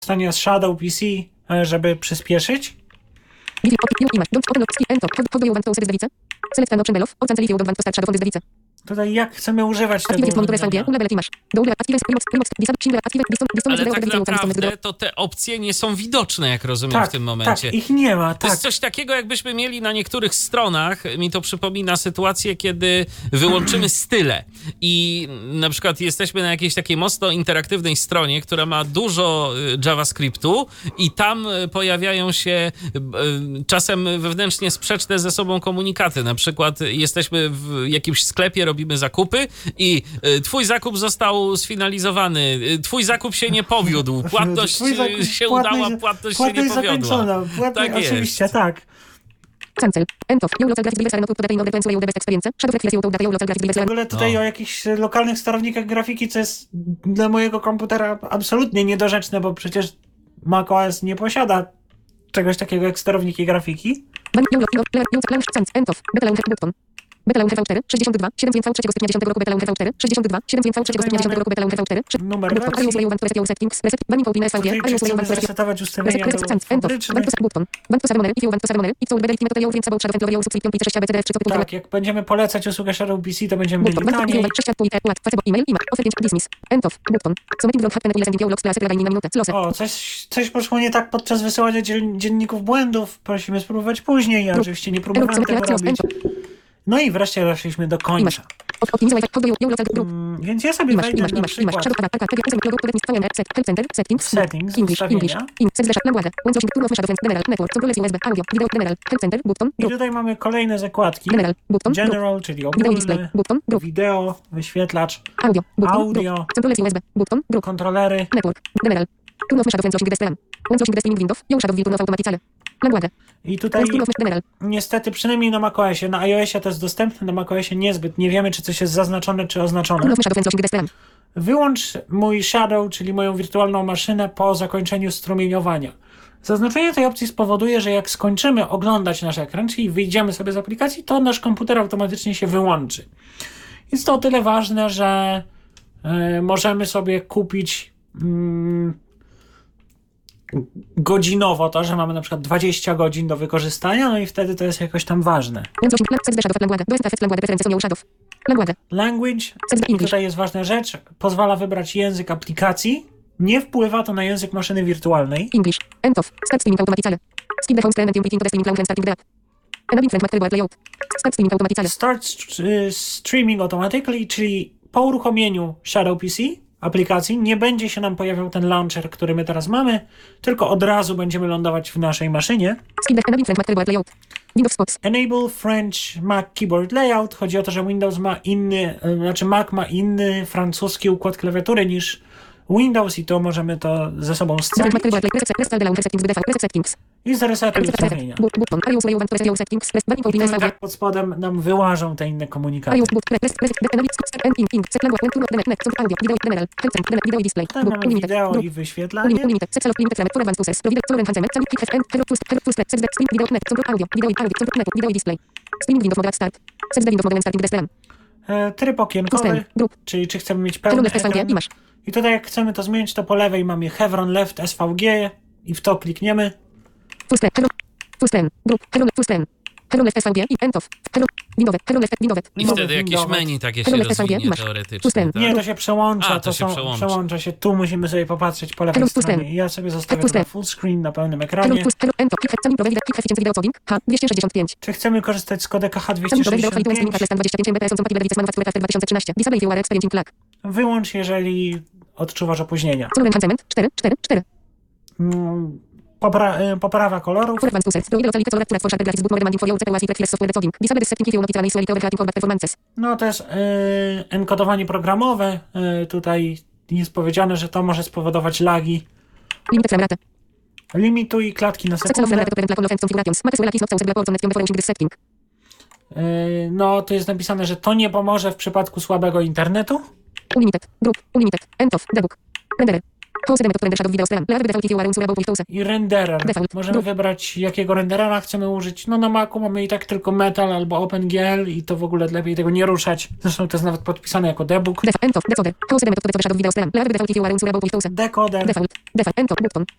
z Shadow PC, żeby przyspieszyć. Tutaj jak chcemy używać tego urządzenia? Ale tak naprawdę to te opcje nie są widoczne, jak rozumiem, w tym momencie. Tak, ich nie ma. To jest coś takiego, jakbyśmy mieli na niektórych stronach, mi to przypomina sytuację, kiedy wyłączymy style i na przykład jesteśmy na jakiejś takiej mocno interaktywnej stronie, która ma dużo JavaScriptu i tam pojawiają się czasem wewnętrznie sprzeczne ze sobą komunikaty. Na przykład jesteśmy w jakimś sklepie, robimy zakupy i twój zakup został sfinalizowany, twój zakup się nie powiódł, płatność się udała, płatność się nie powiodła. Tak jest. Oczywiście, tak. W ogóle tutaj o jakichś lokalnych sterownikach grafiki, co jest dla mojego komputera absolutnie niedorzeczne, bo przecież macOS nie posiada czegoś takiego jak sterowniki grafiki. BTLV4, 62, 7 v 3 stopnia 10 roku BTLV4, 62, 7 v 3 stopnia 10 roku BTLV4, Numer wersji. Tutaj chcemy zresetować ustawienia fabryczne. Tak, jak będziemy polecać usługę Shadow PC, to będziemy mieli taniej. O, coś poszło nie tak podczas wysyłania dzienników błędów. Prosimy spróbować później. Ja oczywiście nie próbowałem tego robić. No i wreszcie doszliśmy do końca. Więc ja sobie wejdę na przykład settings, ustawienia. I tutaj mamy kolejne zakładki. General, czyli ogólny, wideo, wyświetlacz, audio, kontrolery. I tutaj niestety, przynajmniej na macOSie, na iOSie to jest dostępne, na macOSie niezbyt. Nie wiemy, czy coś jest zaznaczone, czy oznaczone. Wyłącz mój Shadow, czyli moją wirtualną maszynę po zakończeniu strumieniowania. Zaznaczenie tej opcji spowoduje, że jak skończymy oglądać nasz ekran, czyli wyjdziemy sobie z aplikacji, to nasz komputer automatycznie się wyłączy. Jest to o tyle ważne, że możemy sobie kupić godzinowo to, że mamy na przykład 20 godzin do wykorzystania, no i wtedy to jest jakoś tam ważne. Language, i tutaj jest ważna rzecz, pozwala wybrać język aplikacji, nie wpływa to na język maszyny wirtualnej. English, end of, start streaming automaticale. Skip the home screen and you begin to the streaming launch and starting the app. Enabling friend macro layout. Start streaming automaticale. Start streaming automatically, czyli po uruchomieniu Shadow PC aplikacji nie będzie się nam pojawiał ten launcher, który my teraz mamy, tylko od razu będziemy lądować w naszej maszynie. Enabling French Mac Keyboard Layout. Windows Spots. Enable French Mac Keyboard Layout. Chodzi o to, że Windows ma inny, Mac ma inny francuski układ klawiatury niż Windows i to możemy to ze sobą scalić. I zresetuj ustawienia. Tak pod spodem nam wyłażą te inne komunikaty. Tutaj mamy wideo i wyświetlanie. Tryb okienkowy, czyli czy chcemy mieć pełny ekran. I tutaj jak chcemy to zmienić, to po lewej mamy Chevron Left SVG i w to klikniemy. I wtedy jakieś menu takie się rozwinie teoretycznie, tak? Nie, to się przełącza, przełącza się. Tu musimy sobie popatrzeć po lewej stronie. Ja sobie zostawię to na full screen, na pełnym ekranie. Czy chcemy korzystać z kodeka H265? Wyłącz, jeżeli odczuwasz opóźnienia. Poprawa kolorów. No to jest enkodowanie programowe. Tutaj jest powiedziane, że to może spowodować lagi. Limituj klatki na sekundę. No to jest napisane, że to nie pomoże w przypadku słabego internetu. Host element of render shadow video stream. Level default if you are unsure about Windows. I renderer. Default. Możemy wybrać, jakiego renderera chcemy użyć. No na Macu mamy i tak tylko Metal albo OpenGL i to w ogóle lepiej tego nie ruszać. Zresztą to jest nawet podpisane jako debug. End of decoder. Host element of decoder shadow video stream. Level default if you are unsure about Windows. Decoder. Default. End of button.